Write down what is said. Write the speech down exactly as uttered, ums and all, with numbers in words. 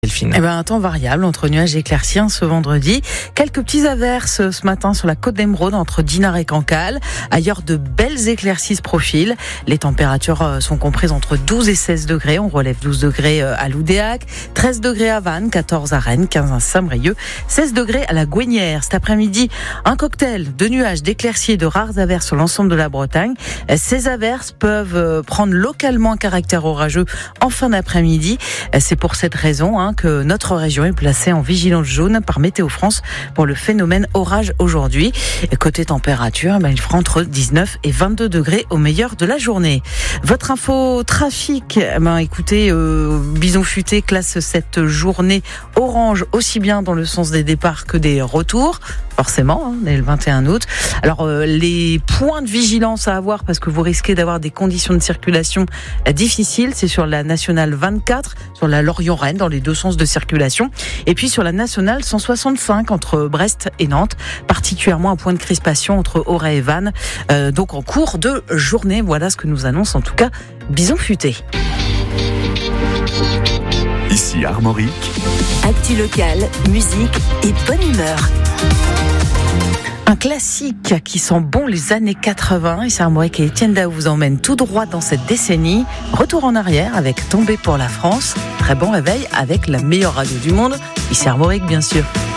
Delphine. Eh ben, un temps variable entre nuages et éclaircies ce vendredi. Quelques petits averses ce matin sur la côte d'Émeraude entre Dinard et Cancale. Ailleurs, de belles éclaircies se profilent. Les températures sont comprises entre douze et seize degrés. On relève douze degrés à Loudéac, treize degrés à Vannes, quatorze à Rennes, quinze à Saint-Brieuc, seize degrés à la Gouinière. Cet après-midi, un cocktail de nuages, d'éclaircies et de rares averses sur l'ensemble de la Bretagne. Ces averses peuvent prendre localement un caractère orageux en fin d'après-midi. C'est pour cette raison hein, que notre région est placée en vigilance jaune par Météo France pour le phénomène orage aujourd'hui. Et côté température, ben, il fera entre dix-neuf et vingt-deux degrés au meilleur de la journée. Votre info trafic, ben, écoutez, euh, Bison Futé classe cette journée orange aussi bien dans le sens des départs que des retours. Forcément, hein, on est le vingt et un août. Alors, euh, les points de vigilance à avoir parce que vous risquez d'avoir des conditions de circulation euh, difficiles, c'est sur la nationale vingt-quatre, sur la Lorient-Rennes, dans les deux sens de circulation, et puis sur la nationale cent soixante-cinq entre Brest et Nantes, particulièrement un point de crispation entre Auray et Vannes. Euh, donc, en cours de journée, voilà ce que nous annonce en tout cas Bison Futé. Ici Armorique. Actu locale, musique et bonne humeur. Un classique qui sent bon les années quatre-vingts. Ici Armorique et Étienne Dao vous emmènent tout droit dans cette décennie. Retour en arrière avec Tombé pour la France. Très bon réveil avec la meilleure radio du monde. Ici Armorique bien sûr.